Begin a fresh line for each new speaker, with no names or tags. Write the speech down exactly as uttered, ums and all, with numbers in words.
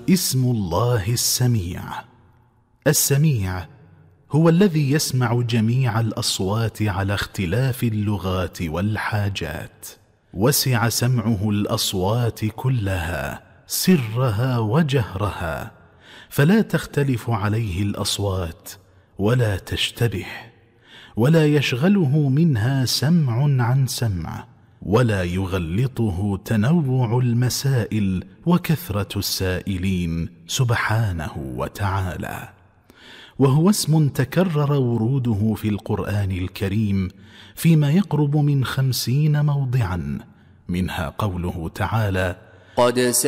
اسم الله السميع. السميع هو الذي يسمع جميع الأصوات على اختلاف اللغات والحاجات، وسع سمعه الأصوات كلها سرها وجهرها، فلا تختلف عليه الأصوات ولا تشتبه، ولا يشغله منها سمع عن سمع، ولا يغلطه تنوع المسائل وكثرة السائلين سبحانه وتعالى. وهو اسم تكرر وروده في القرآن الكريم فيما يقرب من خمسين موضعا، منها قوله تعالى:
قد